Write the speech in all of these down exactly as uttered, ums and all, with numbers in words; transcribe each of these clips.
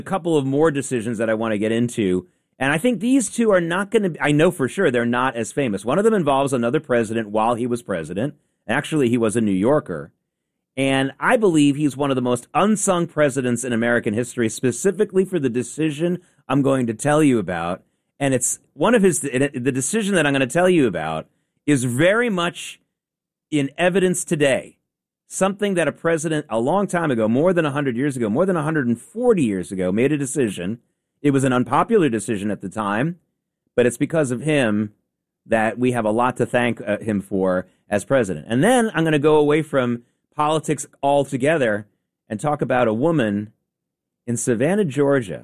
a couple of more decisions that I want to get into. And I think these two are not going to, I know for sure they're not as famous. One of them involves another president while he was president. Actually, he was a New Yorker. And I believe he's one of the most unsung presidents in American history, specifically for the decision I'm going to tell you about. And it's one of his, the decision that I'm going to tell you about is very much in evidence today. Something that a president a long time ago, more than one hundred years ago, more than one hundred forty years ago, made a decision. It was an unpopular decision at the time, but it's because of him that we have a lot to thank uh, him for as president. And then I'm going to go away from politics altogether and talk about a woman in Savannah, Georgia,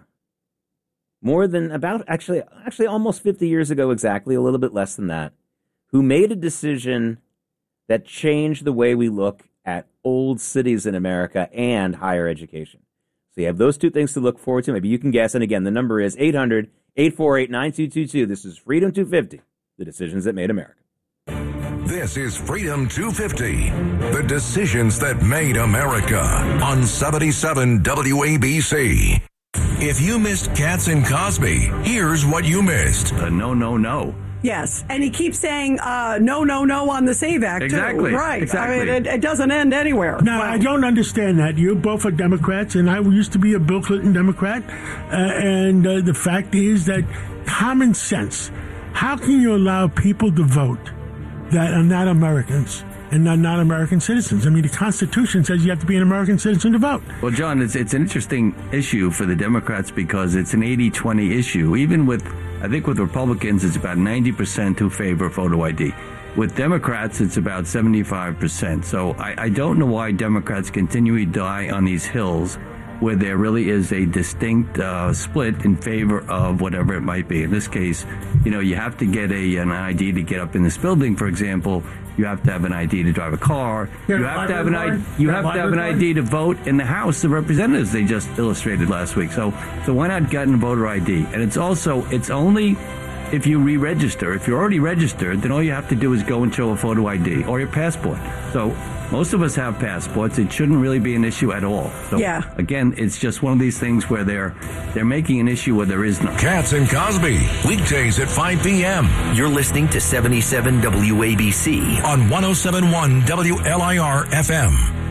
more than about actually, actually almost fifty years ago exactly, a little bit less than that, who made a decision that changed the way we look at old cities in America and higher education. So you have those two things to look forward to. Maybe you can guess. And again, the number is eight hundred, eight four eight, nine two two two. This is Freedom two fifty, the decisions that made America. This is Freedom two fifty, the decisions that made America on seventy-seven W A B C. If you missed Katz and Cosby, here's what you missed. Uh, no, no, no. Yes, and he keeps saying uh, no, no, no on the SAVE Act, exactly. too. Right. Exactly. I mean, it, it doesn't end anywhere. Now, Wow. I don't understand that. You both are Democrats, and I used to be a Bill Clinton Democrat. Uh, and uh, the fact is that common sense, how can you allow people to vote that are not Americans and not, not American citizens? I mean, the Constitution says you have to be an American citizen to vote. Well, John, it's, it's an interesting issue for the Democrats because it's an eighty twenty issue. Even with, I think with Republicans, it's about ninety percent who favor photo I D. With Democrats, it's about seventy-five percent. So I, I don't know why Democrats continually die on these hills where there really is a distinct uh, split in favor of whatever it might be. In this case, you know, you have to get a an I D to get up in this building, for example. You have to have an I D to drive a car. Yeah, you have to have an I D. You have to have an I D to vote in the House of Representatives. They just illustrated last week. So, so why not get a voter I D? And it's also it's only if you re-register. If you're already registered, then all you have to do is go and show a photo I D or your passport. So most of us have passports. It shouldn't really be an issue at all. So yeah. Again, it's just one of these things where they're they're making an issue where there is none. Katz and Cosby, weekdays at five p.m. You're listening to seventy-seven W A B C on one oh seven point one W L I R F M.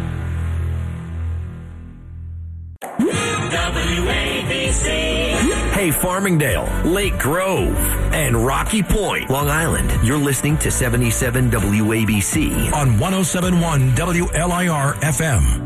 W A B C. Hey, Farmingdale, Lake Grove, and Rocky Point, Long Island. You're listening to seventy-seven W A B C on one oh seven point one W L I R F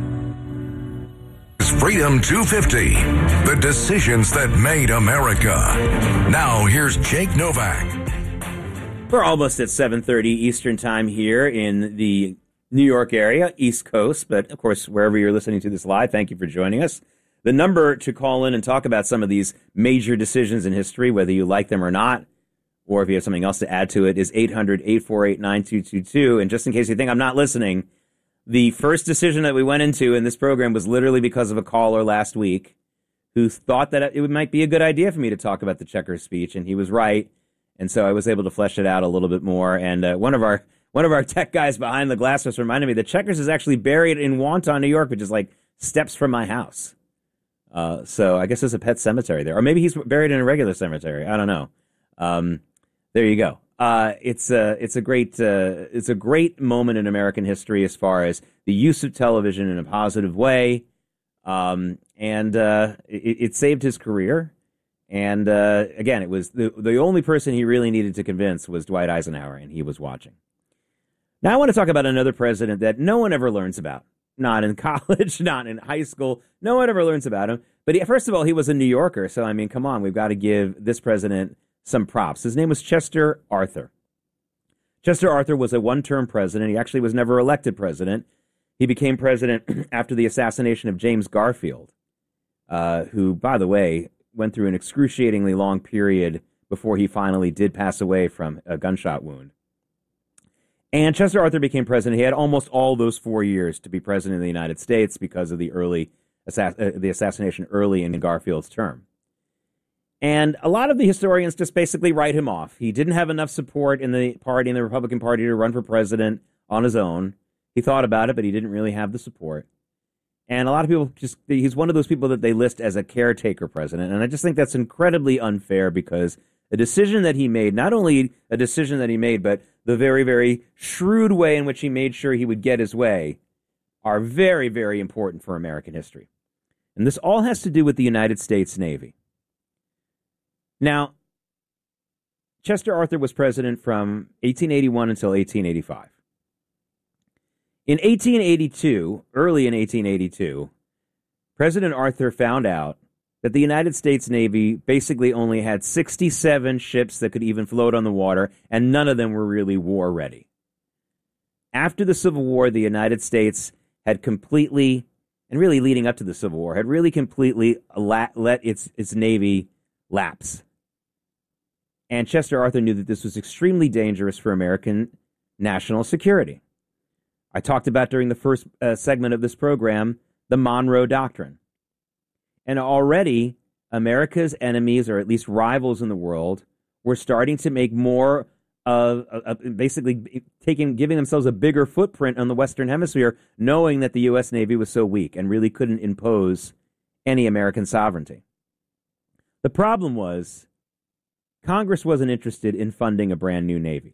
M. It's Freedom two fifty, the decisions that made America. Now, here's Jake Novak. We're almost at seven thirty Eastern time here in the New York area, East Coast. But, of course, wherever you're listening to this live, thank you for joining us. The number to call in and talk about some of these major decisions in history, whether you like them or not, or if you have something else to add to it, is eight hundred, eight four eight, nine two two two. And just in case you think I'm not listening, the first decision that we went into in this program was literally because of a caller last week who thought that it might be a good idea for me to talk about the Checkers speech, and he was right. And so I was able to flesh it out a little bit more. And uh, one of our one of our tech guys behind the glass just reminded me that Checkers is actually buried in Wonton, New York, which is like steps from my house. Uh, so I guess there's a pet cemetery there, or maybe he's buried in a regular cemetery. I don't know. Um, there you go. Uh, it's a it's a great uh, it's a great moment in American history as far as the use of television in a positive way, um, and uh, it, it saved his career. And uh, again, it was the the only person he really needed to convince was Dwight Eisenhower, and he was watching. Now I want to talk about another president that no one ever learns about. Not in college, not in high school. No one ever learns about him. But he, first of all, he was a New Yorker. So, I mean, come on, we've got to give this president some props. His name was Chester Arthur. Chester Arthur was a one-term president. He actually was never elected president. He became president after the assassination of James Garfield, uh, who, by the way, went through an excruciatingly long period before he finally did pass away from a gunshot wound. And Chester Arthur became president. He had almost all those four years to be president of the United States because of the early assass- uh, the assassination early in Garfield's term. And a lot of the historians just basically write him off. He didn't have enough support in the party, in the Republican Party, to run for president on his own. He thought about it, but he didn't really have the support. And a lot of people just, he's one of those people that they list as a caretaker president. And I just think that's incredibly unfair because the decision that he made, not only a decision that he made, but the very, very shrewd way in which he made sure he would get his way are very, very important for American history. And this all has to do with the United States Navy. Now, Chester Arthur was president from eighteen eighty-one until eighteen eighty-five. In eighteen eighty-two, early in eighteen eighty-two, President Arthur found out that the United States Navy basically only had sixty-seven ships that could even float on the water, and none of them were really war ready. After the Civil War, the United States had completely, and really leading up to the Civil War, had really completely let its, its Navy lapse. And Chester Arthur knew that this was extremely dangerous for American national security. I talked about during the first uh, segment of this program, the Monroe Doctrine. And already America's enemies, or at least rivals in the world, were starting to make more of, uh, basically taking, giving themselves a bigger footprint on the Western Hemisphere, knowing that the U S Navy was so weak and really couldn't impose any American sovereignty. The problem was Congress wasn't interested in funding a brand new Navy.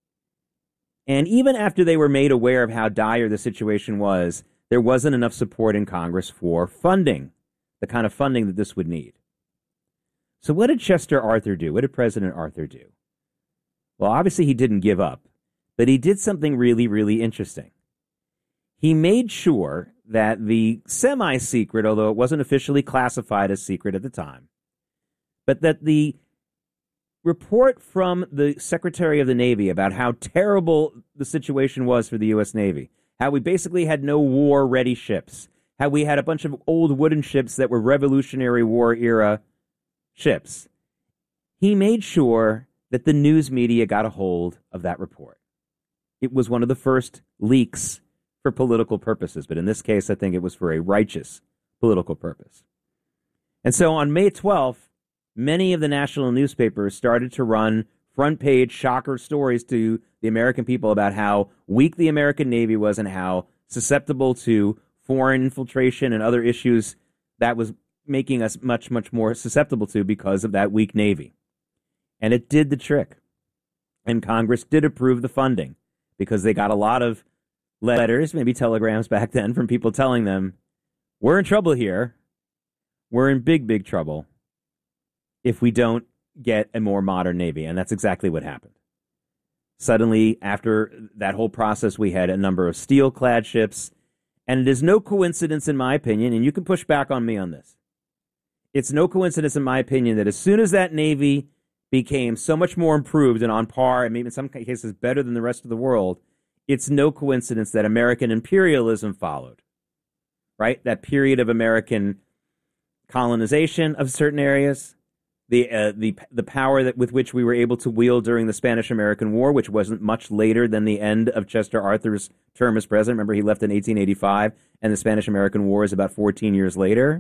And even after they were made aware of how dire the situation was, there wasn't enough support in Congress for funding, the kind of funding that this would need. So what did Chester Arthur do? What did President Arthur do? Well, obviously he didn't give up, but he did something really, really interesting. He made sure that the semi-secret, although it wasn't officially classified as secret at the time, but that the report from the Secretary of the Navy about how terrible the situation was for the U S Navy, how we basically had no war-ready ships, how we had a bunch of old wooden ships that were Revolutionary War era ships. He made sure that the news media got a hold of that report. It was one of the first leaks for political purposes, but in this case, I think it was for a righteous political purpose. And so on May twelfth, many of the national newspapers started to run front-page shocker stories to the American people about how weak the American Navy was and how susceptible to foreign infiltration and other issues that was making us much, much more susceptible to because of that weak Navy. And it did the trick. And Congress did approve the funding because they got a lot of letters, maybe telegrams back then, from people telling them, we're in trouble here. We're in big, big trouble if we don't get a more modern Navy. And that's exactly what happened. Suddenly, after that whole process, we had a number of steel-clad ships. And it is no coincidence, in my opinion, and you can push back on me on this. It's no coincidence, in my opinion, that as soon as that Navy became so much more improved and on par, and maybe in some cases better than the rest of the world, it's no coincidence that American imperialism followed, right? That period of American colonization of certain areas, the uh, the the power that with which we were able to wield during the Spanish-American War, which wasn't much later than the end of Chester Arthur's term as president. Remember, he left in eighteen eighty-five, and the Spanish-American War is about fourteen years later.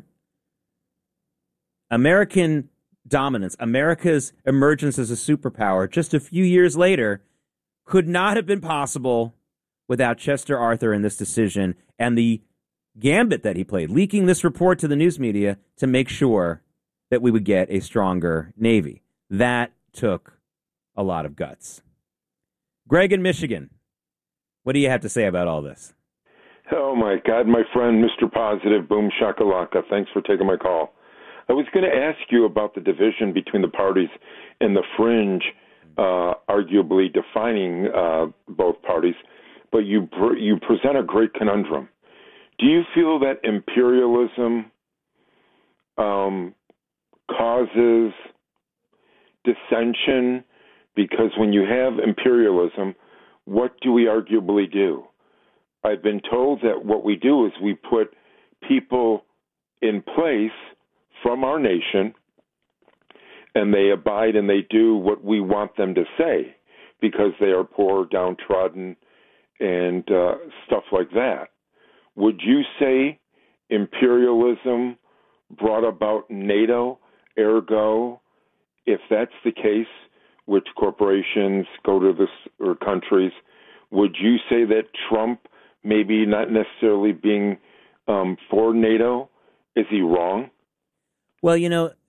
American dominance, America's emergence as a superpower just a few years later could not have been possible without Chester Arthur and this decision and the gambit that he played, leaking this report to the news media to make sure that we would get a stronger Navy. That took a lot of guts. Greg in Michigan, what do you have to say about all this? Oh, my God, my friend, Mister Positive, boom shakalaka. Thanks for taking my call. I was going to ask you about the division between the parties and the fringe, uh, arguably defining uh, both parties, but you pr- you present a great conundrum. Do you feel that imperialism um, causes dissension? Because when you have imperialism, what do we arguably do? I've been told that what we do is we put people in place from our nation, and they abide and they do what we want them to say because they are poor, downtrodden, and uh, stuff like that. Would you say imperialism brought about NATO? Ergo, if that's the case, which corporations go to this or countries, would you say that Trump maybe not necessarily being um, for NATO? Is he wrong? Well, you know,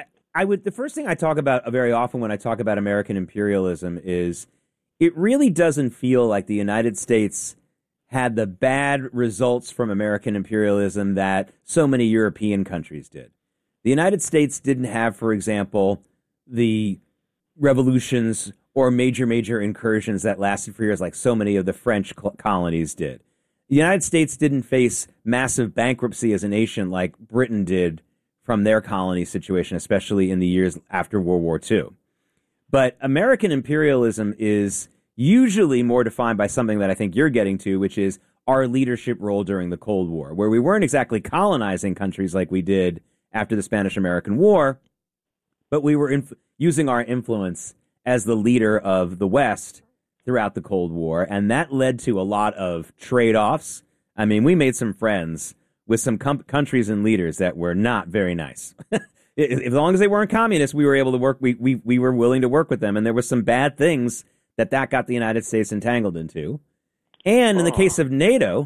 I would. The first thing I talk about very often when I talk about American imperialism is it really doesn't feel like the United States had the bad results from American imperialism that so many European countries did. The United States didn't have, for example, the revolutions or major, major incursions that lasted for years like so many of the French colonies did. The United States didn't face massive bankruptcy as a nation like Britain did from their colony situation, especially in the years after World War Two. But American imperialism is usually more defined by something that I think you're getting to, which is our leadership role during the Cold War, where we weren't exactly colonizing countries like we did after the Spanish-American War, but we were inf- using our influence as the leader of the West throughout the Cold War, and that led to a lot of trade-offs. I mean, we made some friends with some com- countries and leaders that were not very nice. As long as they weren't communists, we were able to work. We, we we were willing to work with them, and there were some bad things that that got the United States entangled into. And in the case of NATO,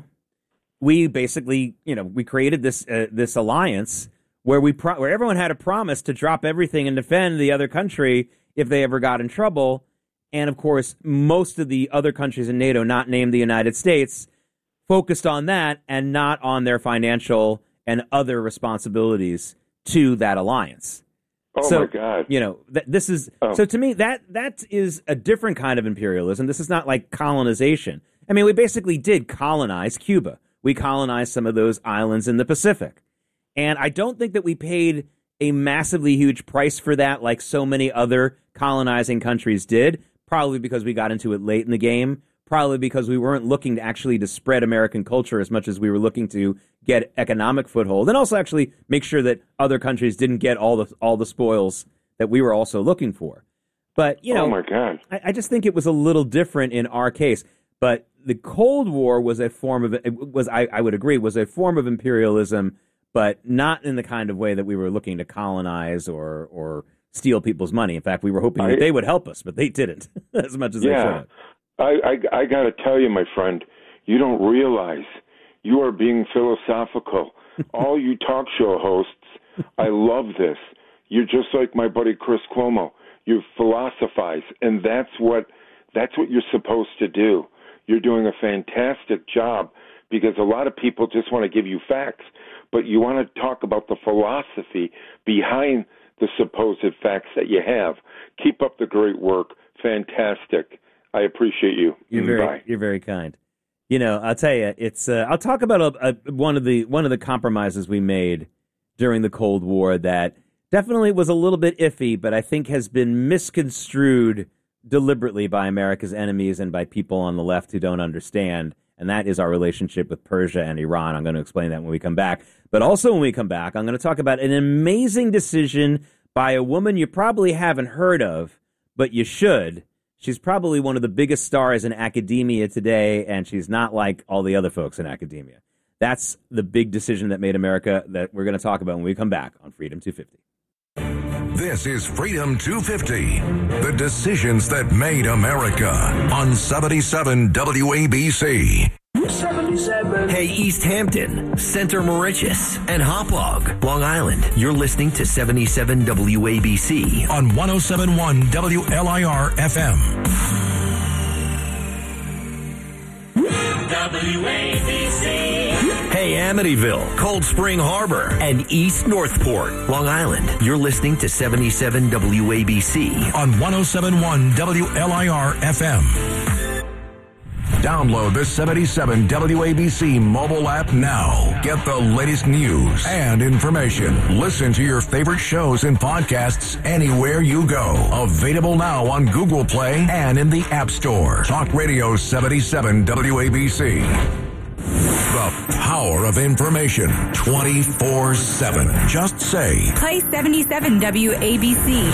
we basically, you know, we created this uh, this alliance where we pro- where everyone had a promise to drop everything and defend the other country if they ever got in trouble. And of course, most of the other countries in NATO, not named the United States, focused on that and not on their financial and other responsibilities to that alliance. Oh, so, my God. You know, th- this is oh. so to me, that that is a different kind of imperialism. This is not like colonization. I mean, we basically did colonize Cuba. We colonized some of those islands in the Pacific. And I don't think that we paid a massively huge price for that like so many other colonizing countries did, probably because we got into it late in the game, probably because we weren't looking to actually to spread American culture as much as we were looking to get economic foothold, and also actually make sure that other countries didn't get all the all the spoils that we were also looking for. But, you know, oh my God. I, I just think it was a little different in our case. But the Cold War was a form of, it was I, I would agree, was a form of imperialism, but not in the kind of way that we were looking to colonize or or steal people's money. In fact, we were hoping I, that they would help us, but they didn't as much as yeah, they should have. I, I, I got to tell you, my friend, you don't realize you are being philosophical. All you talk show hosts, I love this. You're just like my buddy Chris Cuomo. You philosophize, and that's what that's what you're supposed to do. You're doing a fantastic job because a lot of people just want to give you facts, but you want to talk about the philosophy behind the supposed facts that you have. Keep up the great work. Fantastic. I appreciate you. You're very, Bye. You're very kind. You know, I'll tell you, it's. Uh, I'll talk about a, a, one of the one of the compromises we made during the Cold War that definitely was a little bit iffy, but I think has been misconstrued deliberately by America's enemies and by people on the left who don't understand. And that is our relationship with Persia and Iran. I'm going to explain that when we come back. But also when we come back, I'm going to talk about an amazing decision by a woman you probably haven't heard of, but you should. She's probably one of the biggest stars in academia today, and she's not like all the other folks in academia. That's the big decision that made America that we're going to talk about when we come back on Freedom two fifty. This is Freedom two fifty, the decisions that made America on seventy-seven W A B C. seventy-seven. Hey, East Hampton, Center Moriches, and Hauppauge, Long Island. You're listening to seventy-seven W A B C on one oh seven point one W L I R F M. W A B C. Hey, Amityville, Cold Spring Harbor, and East Northport, Long Island. You're listening to seventy-seven W A B C on one oh seven point one W L I R F M. Download the seventy-seven W A B C mobile app now. Get the latest news and information. Listen to your favorite shows and podcasts anywhere you go. Available now on Google Play and in the App Store. Talk Radio seventy-seven W A B C. The power of information twenty-four seven. Just say, play seventy-seven W A B C.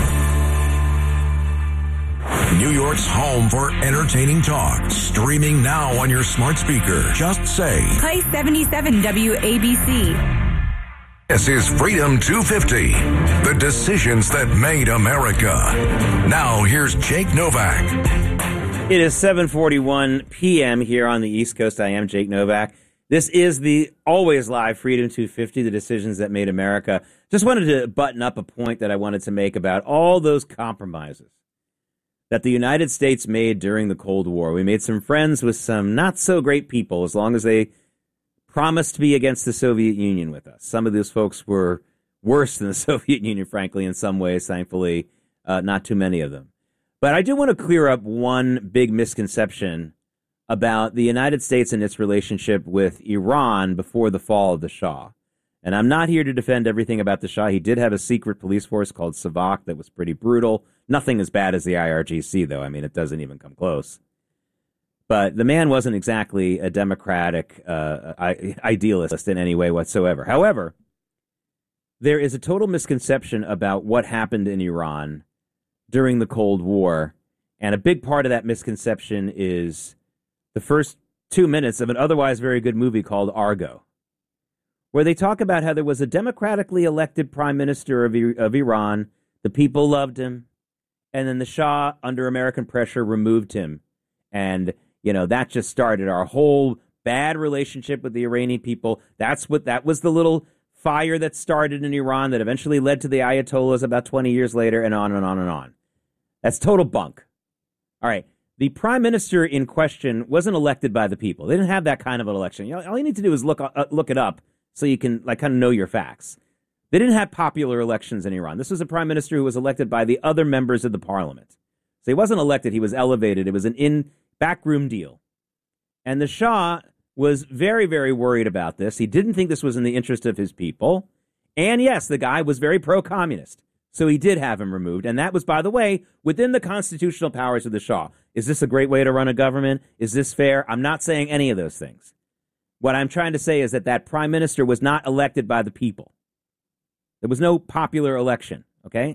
New York's home for entertaining talk. Streaming now on your smart speaker. Just say, play seventy-seven W A B C. This is Freedom two fifty, the decisions that made America. Now here's Jake Novak. It is seven forty-one p.m. here on the East Coast. I am Jake Novak. This is the always live Freedom two fifty, the decisions that made America. Just wanted to button up a point that I wanted to make about all those compromises that the United States made during the Cold War. We made some friends with some not so great people, as long as they promised to be against the Soviet Union with us. Some of those folks were worse than the Soviet Union, frankly, in some ways, thankfully, uh, not too many of them. But I do want to clear up one big misconception about the United States and its relationship with Iran before the fall of the Shah. And I'm not here to defend everything about the Shah. He did have a secret police force called Savak that was pretty brutal. Nothing as bad as the I R G C, though. I mean, it doesn't even come close. But the man wasn't exactly a democratic uh, idealist in any way whatsoever. However, there is a total misconception about what happened in Iran during the Cold War. And a big part of that misconception is the first two minutes of an otherwise very good movie called Argo, where they talk about how there was a democratically elected prime minister of, of Iran. The people loved him. And then the Shah, under American pressure, removed him. And, you know, that just started our whole bad relationship with the Iranian people. That's what, that was the little fire that started in Iran that eventually led to the Ayatollahs about twenty years later, and on and on and on. That's total bunk. All right. The prime minister in question wasn't elected by the people. They didn't have that kind of an election. You know, all you need to do is look uh, look it up so you can like kind of know your facts. They didn't have popular elections in Iran. This was a prime minister who was elected by the other members of the parliament. So he wasn't elected. He was elevated. It was an in backroom deal. And the Shah was very, very worried about this. He didn't think this was in the interest of his people. And yes, the guy was very pro-communist. So he did have him removed. And that was, by the way, within the constitutional powers of the Shah. Is this a great way to run a government? Is this fair? I'm not saying any of those things. What I'm trying to say is that that prime minister was not elected by the people. There was no popular election, okay?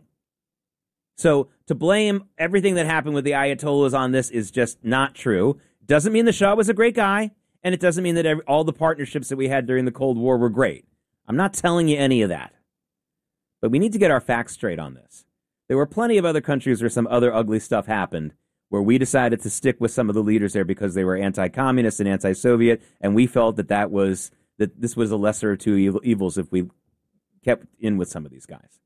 So to blame everything that happened with the Ayatollahs on this is just not true. Doesn't mean the Shah was a great guy, and it doesn't mean that every, all the partnerships that we had during the Cold War were great. I'm not telling you any of that. But we need to get our facts straight on this. There were plenty of other countries where some other ugly stuff happened, where we decided to stick with some of the leaders there because they were anti-communist and anti-Soviet, and we felt that that was that this was a lesser of two evils if we kept in with some of these guys.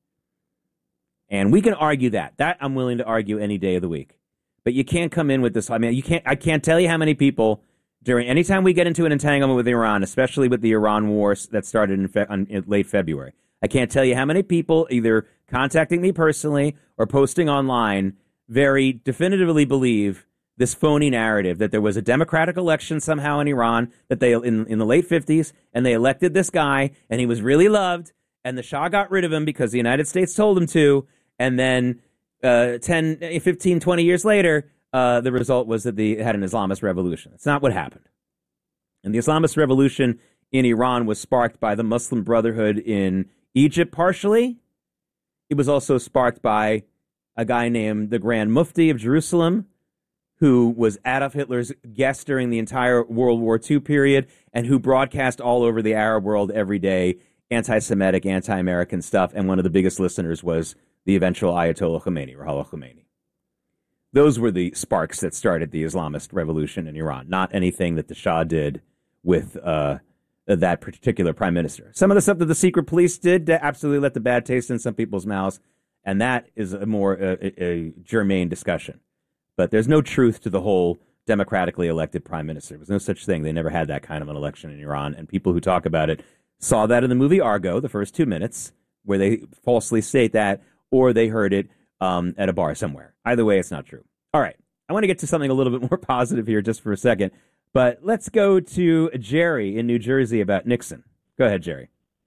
And we can argue that. That I'm willing to argue any day of the week. But you can't come in with this. I mean, you can't. I can't tell you how many people during any time we get into an entanglement with Iran, especially with the Iran war that started in, fe- in late February. I can't tell you how many people either contacting me personally or posting online very definitively believe this phony narrative that there was a democratic election somehow in Iran, that they in, in the late fifties, and they elected this guy, and he was really loved, and the Shah got rid of him because the United States told him to, and then uh, ten, fifteen, twenty years later, uh, the result was that they had an Islamist revolution. That's not what happened. And the Islamist revolution in Iran was sparked by the Muslim Brotherhood in Egypt partially. It was also sparked by a guy named the Grand Mufti of Jerusalem, who was Adolf Hitler's guest during the entire World War Two period and who broadcast all over the Arab world every day anti-Semitic, anti-American stuff. And one of the biggest listeners was the eventual Ayatollah Khomeini, Ruhollah Khomeini. Those were the sparks that started the Islamist revolution in Iran, not anything that the Shah did with uh, that particular prime minister. Some of the stuff that the secret police did absolutely let the bad taste in some people's mouths, and that is a more uh, a, a germane discussion. But there's no truth to the whole democratically elected prime minister. There was no such thing. They never had that kind of an election in Iran, and people who talk about it saw that in the movie Argo, the first two minutes, where they falsely state that, or they heard it um, at a bar somewhere. Either way, it's not true. All right. I want to get to something a little bit more positive here just for a second. But let's go to Jerry in New Jersey about Nixon. Go ahead, Jerry.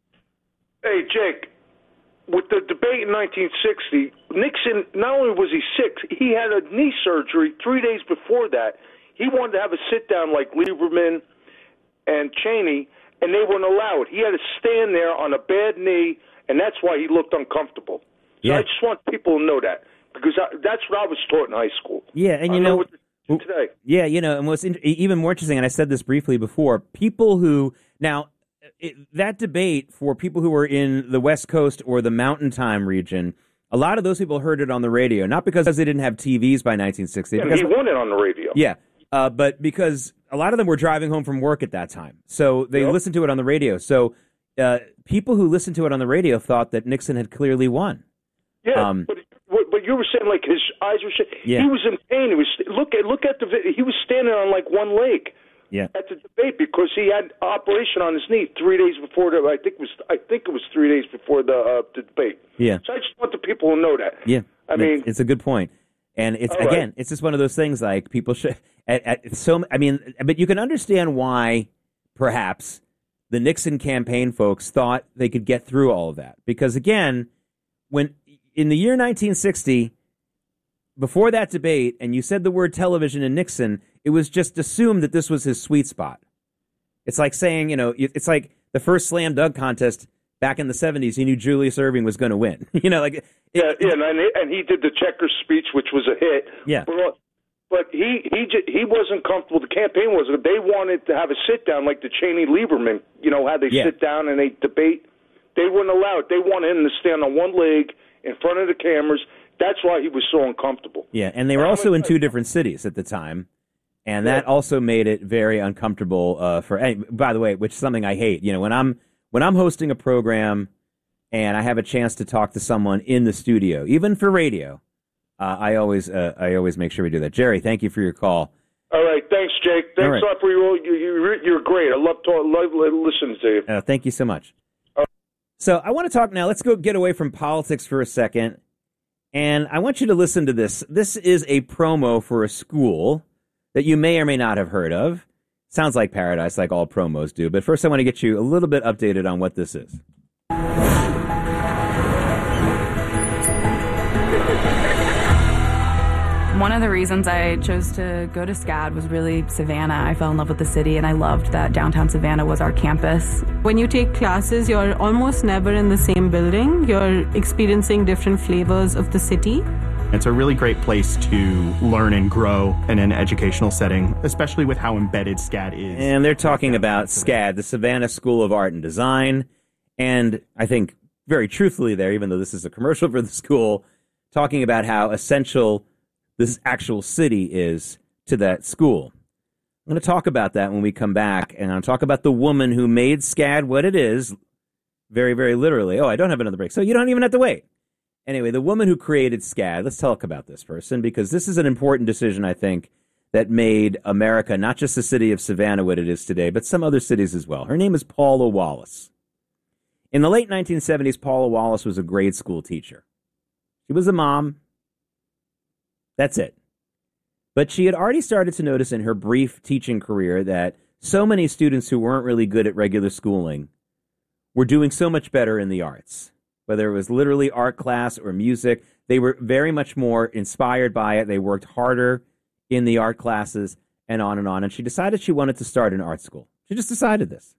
Hey, Jake. With the debate in nineteen sixty, Nixon, not only was he sick, he had a knee surgery three days before that. He wanted to have a sit-down like Lieberman and Cheney, and they wouldn't allow it. He had to stand there on a bad knee, and that's why he looked uncomfortable. So yeah. I just want people to know that, because I, that's what I was taught in high school. Yeah, and you I know... know what today. Yeah, you know, and what's in, even more interesting, and I said this briefly before, people who... Now, it, that debate for people who were in the West Coast or the Mountain Time region, a lot of those people heard it on the radio, not because they didn't have T Vs by nineteen sixty. Yeah, because, he won it on the radio. Yeah, uh, but because a lot of them were driving home from work at that time. So they Yep. listened to it on the radio. So uh, people who listened to it on the radio thought that Nixon had clearly won. Yeah, Um, but what, but you were saying like his eyes were shaking. Yeah. He was in pain. He was look at look at the vi- he was standing on like one leg Yeah. at the debate because he had operation on his knee three days before the I think it was I think it was three days before the uh, the debate. Yeah. So I just want the people to know that. Yeah. I mean, it's a good point. And it's, All right. again, it's just one of those things like people should, at, at, so, I mean, but you can understand why perhaps the Nixon campaign folks thought they could get through all of that. Because again, when in the year nineteen sixty, before that debate, and you said the word television and Nixon, it was just assumed that this was his sweet spot. It's like saying, you know, it's like the first slam dunk contest back in the seventies, he knew Julius Erving was going to win. You know, like, it, yeah, yeah, and and he did the checkers speech, which was a hit. Yeah. But, but he he just, he wasn't comfortable. The campaign wasn't. They wanted to have a sit down like the Cheney Lieberman. You know how they Yeah. sit down and they debate. They wouldn't allow it. They wanted him to stand on one leg in front of the cameras. That's why he was so uncomfortable. Yeah, and they were also in two different cities at the time, and that Yeah. also made it very uncomfortable uh, for. And by the way, which is something I hate. You know, when I'm when I'm hosting a program and I have a chance to talk to someone in the studio, even for radio, uh, I always uh, I always make sure we do that. Jerry, thank you for your call. All right, thanks, Jake. Thanks All right. a lot for your. You, you, you're great. I love talk, love listening to you. Uh, thank you so much. So I want to talk now. Let's go get away from politics for a second. And I want you to listen to this. This is a promo for a school that you may or may not have heard of. Sounds like paradise, like all promos do. But first, I want to get you a little bit updated on what this is. One of the reasons I chose to go to SCAD was really Savannah. I fell in love with the city, and I loved that downtown Savannah was our campus. When you take classes, you're almost never in the same building. You're experiencing different flavors of the city. It's a really great place to learn and grow in an educational setting, especially with how embedded SCAD is. And they're talking about SCAD, the Savannah School of Art and Design. And I think very truthfully there, even though this is a commercial for the school, talking about how essential this actual city is to that school. I'm going to talk about that when we come back, and I'll talk about the woman who made SCAD what it is, very, very literally. Oh, I don't have another break, so you don't even have to wait. Anyway, the woman who created SCAD, let's talk about this person, because this is an important decision, I think, that made America, not just the city of Savannah what it is today, but some other cities as well. Her name is Paula Wallace. In the late nineteen seventies, Paula Wallace was a grade school teacher. She was a mom. That's it. But she had already started to notice in her brief teaching career that so many students who weren't really good at regular schooling were doing so much better in the arts. Whether it was literally art class or music, they were very much more inspired by it. They worked harder in the art classes and on and on. And she decided she wanted to start an art school. She just decided this.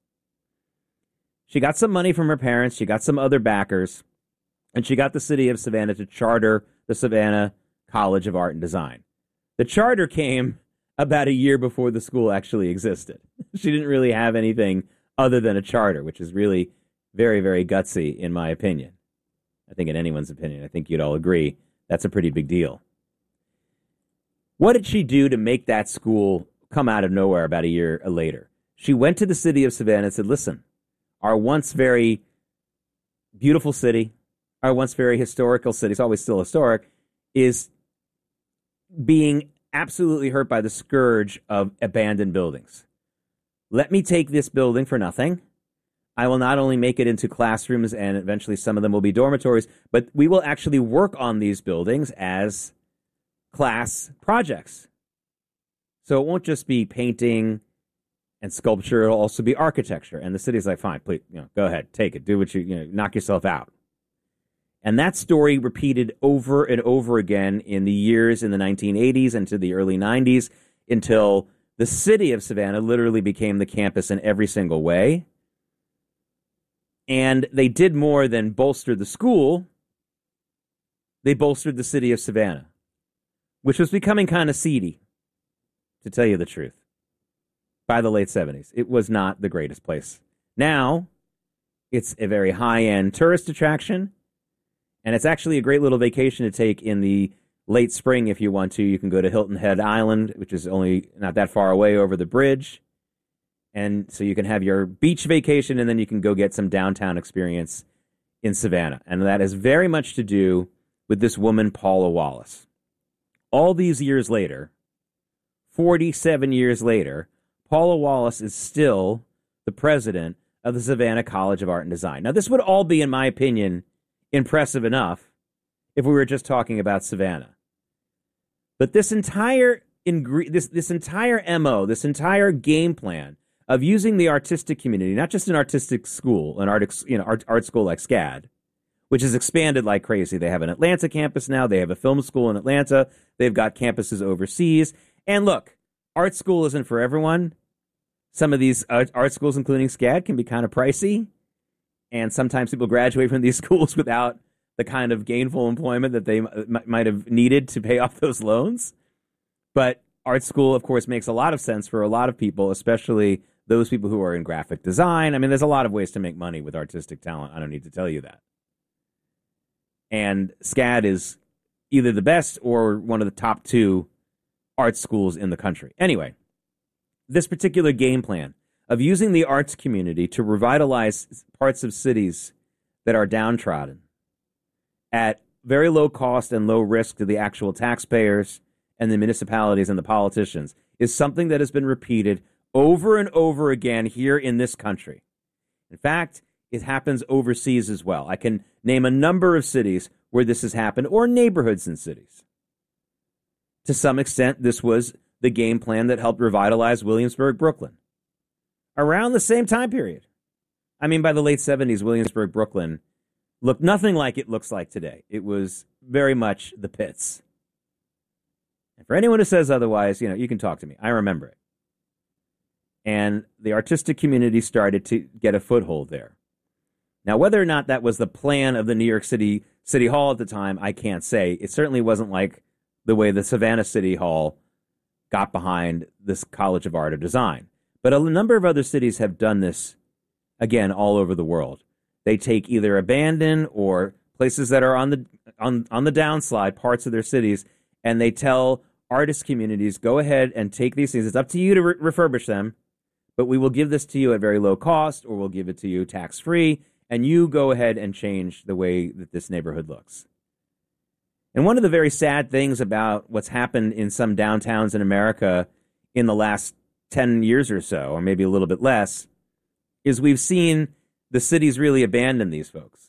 She got some money from her parents. She got some other backers. And she got the city of Savannah to charter the Savannah College of Art and Design. The charter came about a year before the school actually existed. She didn't really have anything other than a charter, which is really very, very gutsy in my opinion. I think in anyone's opinion, I think you'd all agree that's a pretty big deal. What did she do to make that school come out of nowhere about a year later? She went to the city of Savannah and said, listen, our once very beautiful city, our once very historical city, it's always still historic, is being absolutely hurt by the scourge of abandoned buildings. Let me take this building for nothing. I will not only make it into classrooms, and eventually some of them will be dormitories, but we will actually work on these buildings as class projects. So it won't just be painting and sculpture, it'll also be architecture. And the city's like, fine, please, you know, go ahead, take it, do what you, you know, knock yourself out. And that story repeated over and over again in the years in the nineteen eighties and to the early nineties until the city of Savannah literally became the campus in every single way. And they did more than bolster the school. They bolstered the city of Savannah, which was becoming kind of seedy, to tell you the truth, by the late seventies. It was not the greatest place. Now, it's a very high-end tourist attraction. And it's actually a great little vacation to take in the late spring, if you want to, you can go to Hilton Head Island, which is only not that far away over the bridge. And so you can have your beach vacation, and then you can go get some downtown experience in Savannah. And that has very much to do with this woman, Paula Wallace. All these years later, forty-seven years later, Paula Wallace is still the president of the Savannah College of Art and Design. Now, this would all be, in my opinion, impressive enough if we were just talking about Savannah. But this entire ingre- this this entire M O, this entire game plan of using the artistic community, not just an artistic school, an art you know art, art school like SCAD, which has expanded like crazy. They have an Atlanta campus now. They have a film school in Atlanta. They've got campuses overseas. And look, art school isn't for everyone. Some of these art, art schools, including SCAD, can be kind of pricey. And sometimes people graduate from these schools without the kind of gainful employment that they m- might have needed to pay off those loans. But art school, of course, makes a lot of sense for a lot of people, especially those people who are in graphic design. I mean, there's a lot of ways to make money with artistic talent. I don't need to tell you that. And SCAD is either the best or one of the top two art schools in the country. Anyway, this particular game plan of using the arts community to revitalize parts of cities that are downtrodden at very low cost and low risk to the actual taxpayers and the municipalities and the politicians is something that has been repeated over and over again here in this country. In fact, it happens overseas as well. I can name a number of cities where this has happened, or neighborhoods in cities. To some extent, this was the game plan that helped revitalize Williamsburg, Brooklyn, around the same time period. I mean, by the late seventies, Williamsburg, Brooklyn looked nothing like it looks like today. It was very much the pits. And for anyone who says otherwise, you know, you can talk to me. I remember it. And the artistic community started to get a foothold there. Now, whether or not that was the plan of the New York City City Hall at the time, I can't say. It certainly wasn't like the way the Savannah City Hall got behind this College of Art or Design. But a number of other cities have done this, again, all over the world. They take either abandoned or places that are on the on, on the downslide, parts of their cities, and they tell artist communities, go ahead and take these things. It's up to you to re- refurbish them, but we will give this to you at very low cost, or we'll give it to you tax-free, and you go ahead and change the way that this neighborhood looks. And one of the very sad things about what's happened in some downtowns in America in the last ten years or so, or maybe a little bit less, is we've seen the cities really abandon these folks.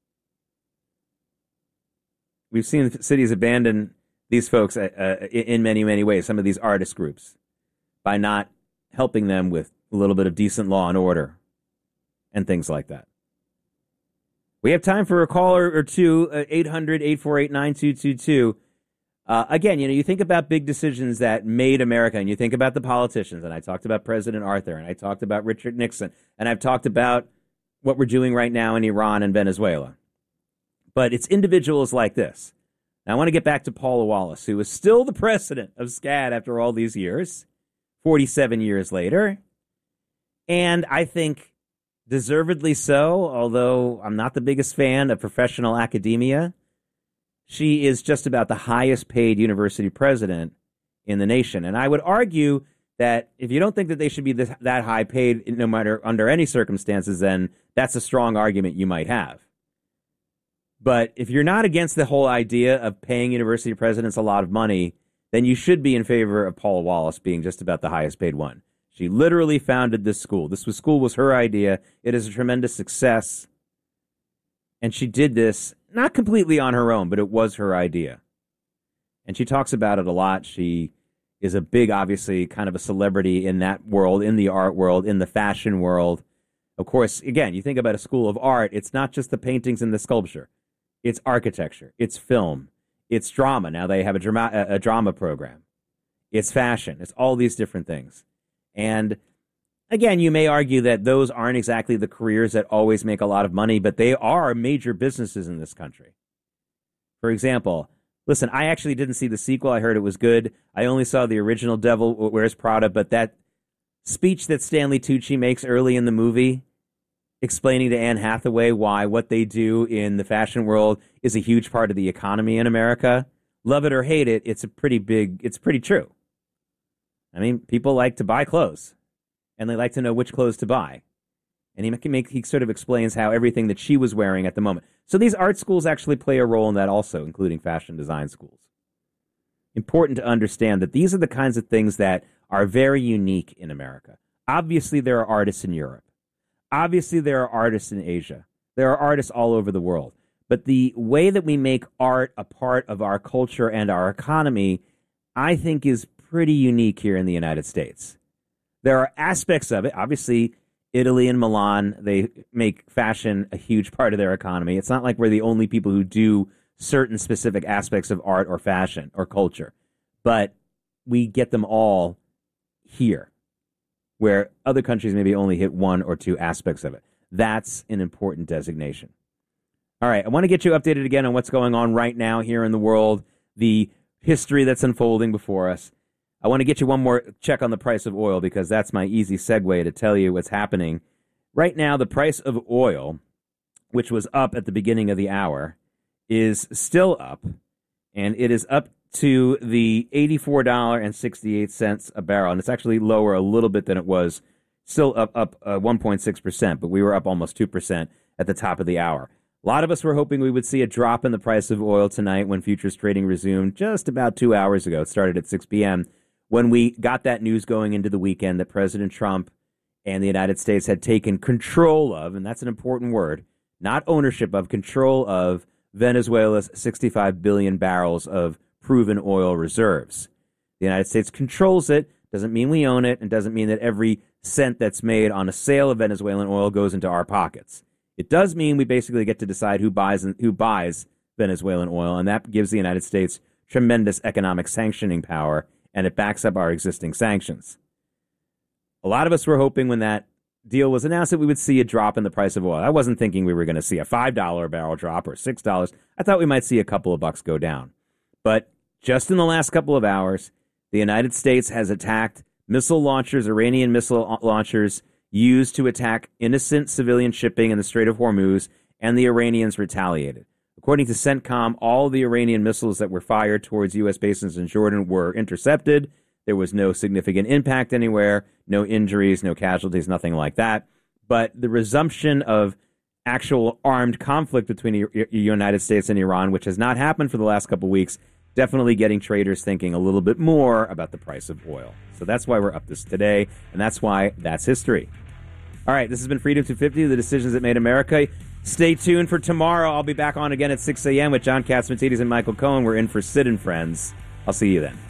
We've seen cities abandon these folks uh, in many, many ways, some of these artist groups, by not helping them with a little bit of decent law and order and things like that. We have time for a caller or two, uh, eight hundred, eight four eight, nine two two two. Uh, again, you know, you think about big decisions that made America, and you think about the politicians, and I talked about President Arthur, and I talked about Richard Nixon, and I've talked about what we're doing right now in Iran and Venezuela. But it's individuals like this. Now, I want to get back to Paula Wallace, who is still the president of SCAD after all these years, forty-seven years later. And I think deservedly so, although I'm not the biggest fan of professional academia. She is just about the highest paid university president in the nation. And I would argue that if you don't think that they should be this, that high paid, no matter under any circumstances, then that's a strong argument you might have. But if you're not against the whole idea of paying university presidents a lot of money, then you should be in favor of Paula Wallace being just about the highest paid one. She literally founded this school. This was, school was her idea. It is a tremendous success. And she did this not completely on her own, but it was her idea. And she talks about it a lot. She is a big, obviously, kind of a celebrity in that world, in the art world, in the fashion world. Of course, again, you think about a school of art, it's not just the paintings and the sculpture. It's architecture. It's film. It's drama. Now they have a drama, a drama program. It's fashion. It's all these different things. And again, you may argue that those aren't exactly the careers that always make a lot of money, but they are major businesses in this country. For example, listen, I actually didn't see the sequel. I heard it was good. I only saw the original Devil Wears Prada, but that speech that Stanley Tucci makes early in the movie, explaining to Anne Hathaway why what they do in the fashion world is a huge part of the economy in America. love it or hate it, it's a pretty big, it's pretty true. I mean, people like to buy clothes, and they like to know which clothes to buy. And he can make, he sort of explains how everything that she was wearing at the moment. So these art schools actually play a role in that also, including fashion design schools. Important to understand that these are the kinds of things that are very unique in America. Obviously, there are artists in Europe. Obviously, there are artists in Asia. There are artists all over the world. But the way that we make art a part of our culture and our economy, I think, is pretty unique here in the United States. There are aspects of it. Obviously, Italy and Milan, they make fashion a huge part of their economy. It's not like we're the only people who do certain specific aspects of art or fashion or culture. But we get them all here, where other countries maybe only hit one or two aspects of it. That's an important designation. All right, I want to get you updated again on what's going on right now here in the world, the history that's unfolding before us. I want to get you one more check on the price of oil because that's my easy segue to tell you what's happening. Right now, the price of oil, which was up at the beginning of the hour, is still up, and it is up to the eighty-four dollars and sixty-eight cents a barrel, and it's actually lower a little bit than it was, still up up uh, one point six percent, but we were up almost two percent at the top of the hour. A lot of us were hoping we would see a drop in the price of oil tonight when futures trading resumed just about two hours ago. It started at six p.m. when we got that news going into the weekend that President Trump and the United States had taken control of, and that's an important word, not ownership of, control of Venezuela's sixty-five billion barrels of proven oil reserves. The United States controls it, doesn't mean we own it, and doesn't mean that every cent that's made on a sale of Venezuelan oil goes into our pockets. It does mean we basically get to decide who buys who buys Venezuelan oil, and that gives the United States tremendous economic sanctioning power, and it backs up our existing sanctions. A lot of us were hoping when that deal was announced that we would see a drop in the price of oil. I wasn't thinking we were going to see a five dollars a barrel drop or six dollars. I thought we might see a couple of bucks go down. But just in the last couple of hours, the United States has attacked missile launchers, Iranian missile launchers, used to attack innocent civilian shipping in the Strait of Hormuz, and the Iranians retaliated. According to CENTCOM, all the Iranian missiles that were fired towards U S bases in Jordan were intercepted. There was no significant impact anywhere, no injuries, no casualties, nothing like that. But the resumption of actual armed conflict between the United States and Iran, which has not happened for the last couple of weeks, definitely getting traders thinking a little bit more about the price of oil. So that's why we're up this today, and that's why that's history. All right, this has been Freedom two fifty, the decisions that made America. Stay tuned for tomorrow. I'll be back on again at six a.m. with John Catsimatidis and Michael Cohen. We're in for Sid and Friends. I'll see you then.